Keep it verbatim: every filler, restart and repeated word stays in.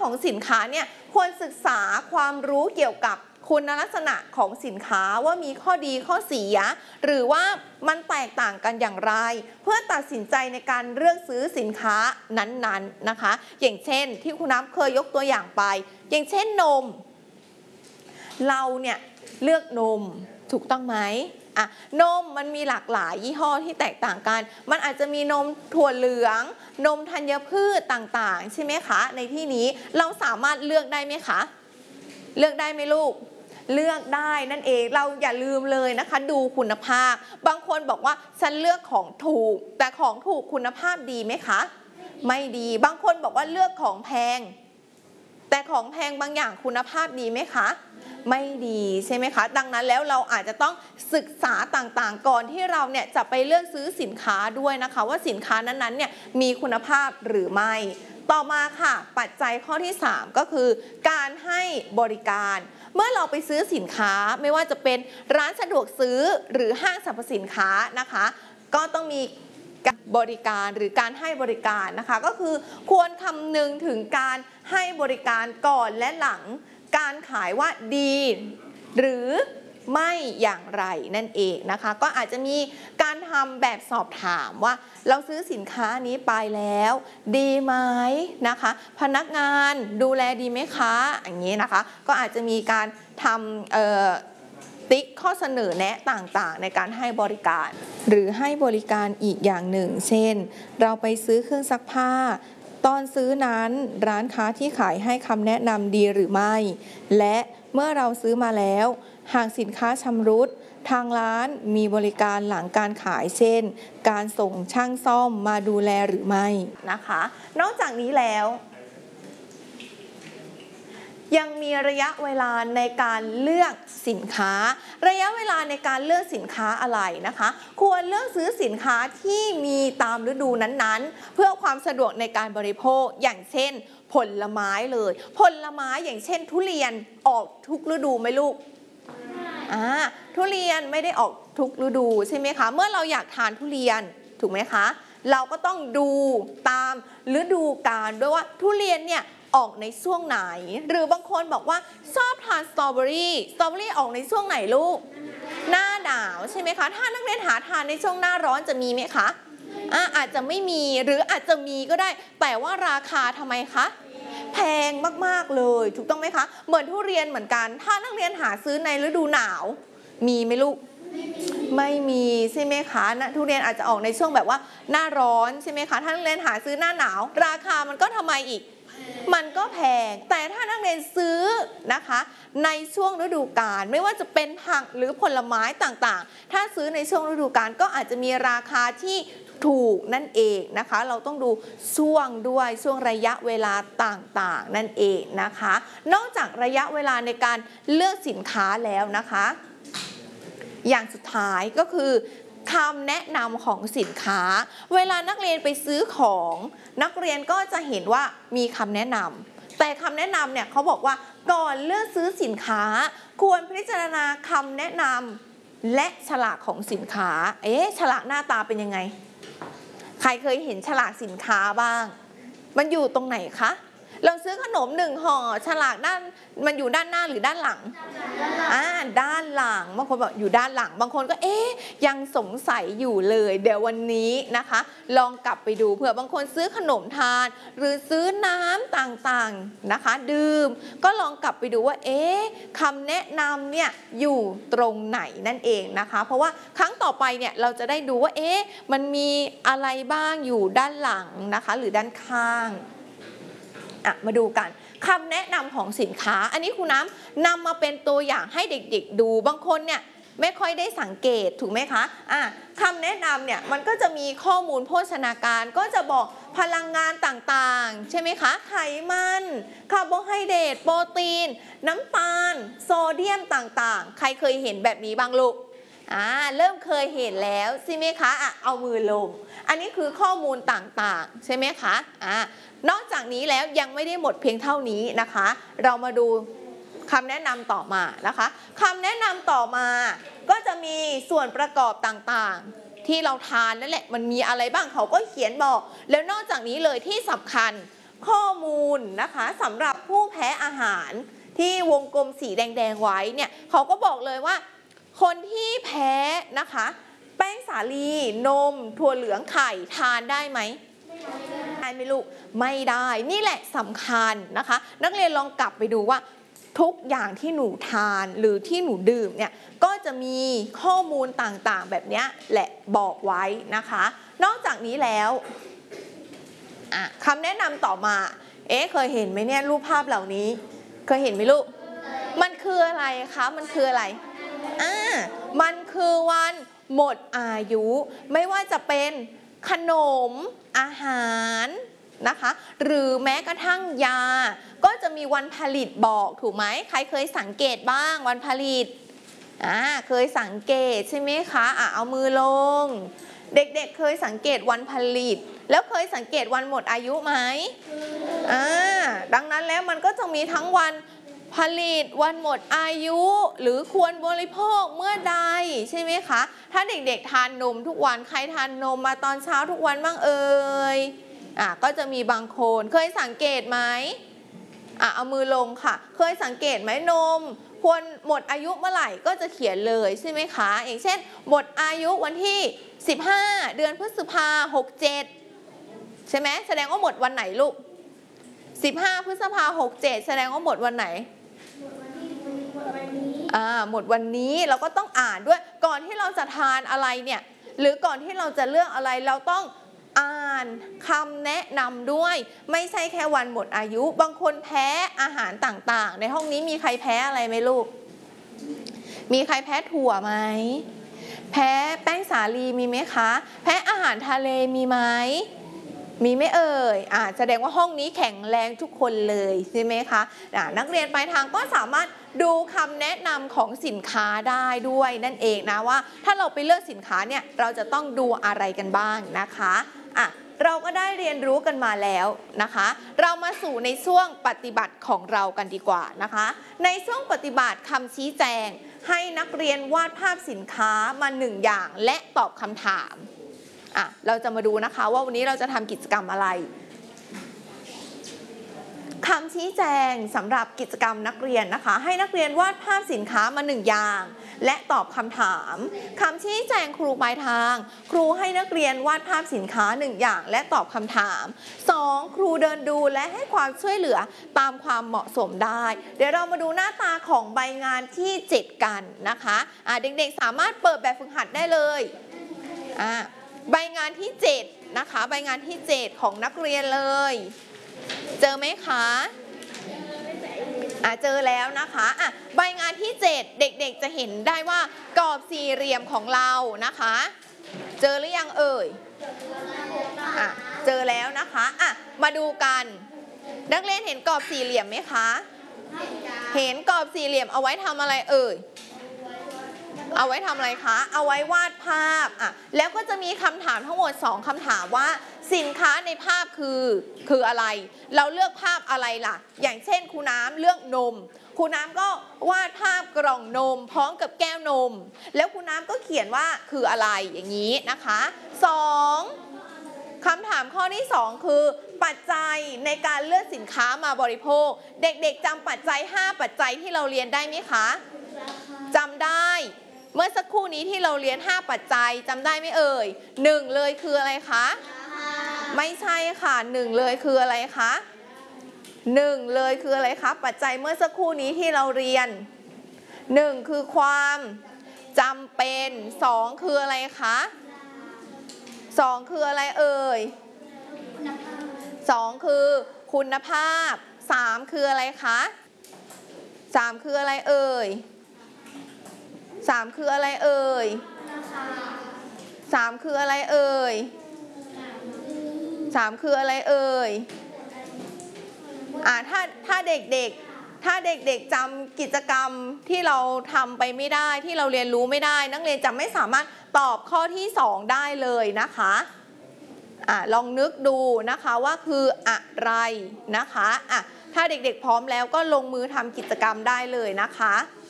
ของสินค้าเนี่ยควรศึกษาความรู้เกี่ยวกับคุณลักษณะของสินค้าว่ามีข้อดีข้อเสียหรือว่ามันแตกต่างกันอย่างไรเพื่อตัดสินใจในการเลือกซื้อสินค้านั้นๆนะคะอย่างเช่นที่คุณน้ำเคยยกตัวอย่างไปอย่างเช่นนมเราเนี่ยเลือกนมถูกต้องไหมอ่ะนมมันมีหลากหลายยี่ห้อที่แตกต่างกันมันอาจจะมีนมถั่วเหลืองนมธัญพืชต่างๆใช่ไหมคะในที่นี้เราสามารถเลือกได้ไหมคะเลือกได้ไหมลูกเลือกได้นั่นเองเราอย่าลืมเลยนะคะดูคุณภาพบางคนบอกว่าฉันเลือกของถูกแต่ของถูกคุณภาพดีไหมคะไม่ดีบางคนบอกว่าเลือกของแพงแต่ของแพงบางอย่างคุณภาพดีไหมคะไม่ดีใช่ไหมคะดังนั้นแล้วเราอาจจะต้องศึกษาต่างๆก่อนที่เราเนี่ยจะไปเลือกซื้อสินค้าด้วยนะคะว่าสินค้านั้นๆเนี่ยมีคุณภาพหรือไม่ต่อมาค่ะปัจจัยข้อที่สามก็คือการให้บริการเมื่อเราไปซื้อสินค้าไม่ว่าจะเป็นร้านสะดวกซื้อหรือห้างสรรพสินค้านะคะก็ต้องมีบริการหรือการให้บริการนะคะก็คือควรคำนึงถึงการให้บริการก่อนและหลังการขายว่าดีหรือไม่อย่างไรนั่นเองนะคะก็อาจจะมีการทำแบบสอบถามว่าเราซื้อสินค้านี้ไปแล้วดีไหมนะคะพนักงานดูแลดีไหมคะอย่างนี้นะคะก็อาจจะมีการทำเอ่อติ๊กข้อเสนอแนะต่างๆในการให้บริการหรือให้บริการอีกอย่างหนึ่งเช่นเราไปซื้อเครื่องซักผ้าตอนซื้อนั้นร้านค้าที่ขายให้คำแนะนำดีหรือไม่และเมื่อเราซื้อมาแล้วหากสินค้าชำรุดทางร้านมีบริการหลังการขายเช่นการส่งช่างซ่อมมาดูแลหรือไม่นะคะนอกจากนี้แล้วยังมีระยะเวลาในการเลือกสินค้าระยะเวลาในการเลือกสินค้าอะไรนะคะควรเลือกซื้อสินค้าที่มีตามฤดูนั้นๆเพื่อความสะดวกในการบริโภคอย่างเช่นผลไม้เลยผลไม้อย่างเช่นทุเรียนออกทุกฤดูไหมลูกอ่าทุเรียนไม่ได้ออกทุกฤดูใช่ไหมคะเมื่อเราอยากทานทุเรียนถูกไหมคะเราก็ต้องดูตามฤดูกาลด้วยว่าทุเรียนเนี่ยออกในช่วงไหนหรือบางคนบอกว่าชอบทานสตรอเบอรี่สตรอเบอรี่ออกในช่วงไหนลูกหน้าหนาวใช่ไหมคะถ้านักเรียนหาทานในช่วงหน้าร้อนจะมีไหมคะอ่าอาจจะไม่มีหรืออาจจะมีก็ได้แต่ว่าราคาทำไมคะแพงมากๆเลยถูกต้องไหมคะเหมือนทุเรียนเหมือนกันถ้านักเรียนหาซื้อในฤดูหนาวมีไหมลูกไม่มีใช่ไหมคะนะทุเรียนอาจจะออกในช่วงแบบว่าหน้าร้อนใช่ไหมคะถ้านักเรียนหาซื้อหน้าหนาวราคามันก็ทำไมอีกมันก็แพงแต่ถ้านักเรียนซื้อนะคะในช่วงฤดูกาลไม่ว่าจะเป็นผักหรือผลไม้ต่างๆถ้าซื้อในช่วงฤดูกาลก็อาจจะมีราคาที่ถูกนั่นเองนะคะเราต้องดูช่วงด้วยช่วงระยะเวลาต่างๆนั่นเองนะคะนอกจากระยะเวลาในการเลือกสินค้าแล้วนะคะอย่างสุดท้ายก็คือคำแนะนำของสินค้าเวลานักเรียนไปซื้อของนักเรียนก็จะเห็นว่ามีคำแนะนำแต่คำแนะนำเนี่ยเขาบอกว่าก่อนเลือกซื้อสินค้าควรพิจารณาคำแนะนำและฉลากของสินค้าเอ๊ะฉลากหน้าตาเป็นยังไงใครเคยเห็นฉลากสินค้าบ้างมันอยู่ตรงไหนคะเราซื้อขนมหนึ่งห่อฉลากด้านมันอยู่ด้านหน้าหรือด้านหลังอ่าด้านหลังบางคนบอกอยู่ด้านหลังบางคนก็เอ๊ะยังสงสัยอยู่เลยเดี๋ยววันนี้นะคะลองกลับไปดูเผื่อบางคนซื้อขนมทานหรือซื้อน้ำต่างๆนะคะดื่มก็ลองกลับไปดูว่าเอ๊ะคำแนะนำเนี่ยอยู่ตรงไหนนั่นเองนะคะเพราะว่าครั้งต่อไปเนี่ยเราจะได้ดูว่าเอ๊ะมันมีอะไรบ้างอยู่ด้านหลังนะคะหรือด้านข้างมาดูกันคำแนะนำของสินค้าอันนี้ครูน้ำนำมาเป็นตัวอย่างให้เด็กๆดูบางคนเนี่ยไม่ค่อยได้สังเกตถูกไหมคะอ่ะคำแนะนำเนี่ยมันก็จะมีข้อมูลโภชนาการก็จะบอกพลังงานต่างๆใช่ไหมคะไขมันคาร์โบไฮเดรตโปรตีนน้ำตาลโซเดียมต่างๆใครเคยเห็นแบบนี้บ้างลูกอ่าเริ่มเคยเห็นแล้วใช่ไหมคะอ่ะเอามือลงอันนี้คือข้อมูลต่างๆใช่ไหมคะอ่านอกจากนี้แล้วยังไม่ได้หมดเพียงเท่านี้นะคะเรามาดูคำแนะนำต่อมานะคะคำแนะนำต่อมาก็จะมีส่วนประกอบต่างๆที่เราทานนั่นแหละมันมีอะไรบ้างเขาก็เขียนบอกแล้วนอกจากนี้เลยที่สำคัญข้อมูลนะคะสำหรับผู้แพ้อาหารที่วงกลมสีแดงๆไว้เนี่ยเขาก็บอกเลยว่าคนที่แพ้นะคะแป้งสาลีนมถั่วเหลืองไข่ทานได้ไหมได้ไหมลูกไม่ได้นี่แหละสำคัญนะคะนักเรียนลองกลับไปดูว่าทุกอย่างที่หนูทานหรือที่หนูดื่มเนี่ยก็จะมีข้อมูลต่างๆแบบนี้แหละบอกไว้นะคะนอกจากนี้แล้วคำแนะนำต่อมาเอ๊ะเคยเห็นไหมเนี่ยรูปภาพเหล่านี้เคยเห็นไหมลูกมันคืออะไรคะมันคืออะไรอ่ามันคือวันหมดอายุไม่ว่าจะเป็นขนมอาหารนะคะหรือแม้กระทั่งยาก็จะมีวันผลิตบอกถูกไหมใครเคยสังเกตบ้างวันผลิตอ่าเคยสังเกตใช่ไหมคะอ่ะเอามือลงเด็กๆ เ, เคยสังเกตวันผลิตแล้วเคยสังเกตวันหมดอายุไหมอ่าดังนั้นแล้วมันก็จะมีทั้งวันผลิตวันหมดอายุหรือควรบริโภคเมื่อใดใช่ไหมคะถ้าเด็กๆทานนมทุกวันใครทานนมมาตอนเช้าทุกวันบ้างเอ่ยอ่ะก็จะมีบางคนเคยสังเกตไหมอ่ะเอามือลงค่ะเคยสังเกตไหมนมควรหมดอายุเมื่อไหร่ก็จะเขียนเลยใช่ไหมคะอย่างเช่นหมดอายุวันที่สิบห้าเดือนพฤษภาหกเจ็ดใช่ไหมแสดงว่าหมดวันไหนลูกสิบห้าพฤษภาหกเจ็ดแสดงว่าหมดวันไหนอ่าหมดวันนี้เราก็ต้องอ่านด้วยก่อนที่เราจะทานอะไรเนี่ยหรือก่อนที่เราจะเลือกอะไรเราต้องอ่านคำแนะนำด้วยไม่ใช่แค่วันหมดอายุบางคนแพ้อาหารต่างๆในห้องนี้มีใครแพ้อะไรไหมลูกมีใครแพ้ถั่วไหมแพ้แป้งสาลีมีไหมคะแพ้อาหารทะเลมีไหมมีไม่เอ่ยอ่าแสดงว่าห้องนี้แข็งแรงทุกคนเลยใช่ไหมคะอ่านักเรียนปลายทางก็สามารถดูคำแนะนำของสินค้าได้ด้วยนั่นเองนะว่าถ้าเราไปเลือกสินค้าเนี่ยเราจะต้องดูอะไรกันบ้างนะคะอ่ะเราก็ได้เรียนรู้กันมาแล้วนะคะเรามาสู่ในช่วงปฏิบัติของเรากันดีกว่านะคะในช่วงปฏิบัติคำชี้แจงให้นักเรียนวาดภาพสินค้ามาหนึ่งอย่างและตอบคำถามอ่ะเราจะมาดูนะคะว่าวันนี้เราจะทำกิจกรรมอะไรคำชี้แจงสำหรับกิจกรรมนักเรียนนะคะให้นักเรียนวาดภาพสินค้ามาหนึ่งอย่างและตอบคำถามคำชี้แจงครูปลายทางครูให้นักเรียนวาดภาพสินค้าหนึ่งอย่างและตอบคำถามสองครูเดินดูและให้ความช่วยเหลือตามความเหมาะสมได้เดี๋ยวเรามาดูหน้าตาของใบงานที่เจ็ดกันนะคะอ่ะเด็กๆสามารถเปิดแบบฝึกหัดได้เลยอ่ะใบงานที่เจ็ดนะคะใบงานที่เจ็ดของนักเรียนเลยเจอไหมคะอ่ะเจอแล้วนะคะอ่ะใบงานที่เจ็ดเด็กๆจะเห็นได้ว่ากรอบสี่เหลี่ยมของเรานะคะเจอหรือยังเอ่ยอ่ะเจอแล้วนะคะอ่ะมาดูกันนักเรียนเห็นกรอบสี่เหลี่ยมไหมคะเห็นกรอบสี่เหลี่ยมเอาไว้ทำอะไรเอ่ยเอาไว้ทำอะไรคะเอาไว้วาดภาพอ่ะแล้วก็จะมีคำถามทั้งหมดสองคำถามว่าสินค้าในภาพคือคืออะไรเราเลือกภาพอะไรล่ะอย่างเช่นครูน้ำเลือกนมครูน้ำก็วาดภาพกล่องนมพร้อมกับแก้วนมแล้วครูน้ำก็เขียนว่าคืออะไรอย่างนี้นะคะสองคำถามข้อที่สองคือปัจจัยในการเลือกสินค้ามาบริโภคเด็กๆจำปัจจัยห้าปัจจัยที่เราเรียนได้ไหมคะจำได้เมื่อสักครู่นี้ที่เราเรียนห้าปัจจัยจำได้ไหมเอ่ยหนึ่งเลยคืออะไรคะไม่ใช่ค่ะหนึ่งเลยคืออะไรคะหนึ่งเลยคืออะไรคะปัจจัยเมื่อสักครู่นี้ที่เราเรียนหนึ่งคือความจำเป็นสองคืออะไรคะสองคืออะไรเอ่ยสองคือคุณภาพสามคืออะไรคะสามคืออะไรเอ่ยสามคืออะไรเอ่ยสามคืออะไรเอ่ยสามคืออะไรเอ่ยอ่าถ้าถ้าเด็กๆถ้าเด็กๆจำกิจกรรมที่เราทำไปไม่ได้ที่เราเรียนรู้ไม่ได้นักเรียนจะไม่สามารถตอบข้อที่สองได้เลยนะคะอ่าลองนึกดูนะคะว่าคืออะไรนะคะอ่ะถ้าเด็กๆพร้อมแล้วก็ลงมือทำกิจกรรมได้เลยนะคะ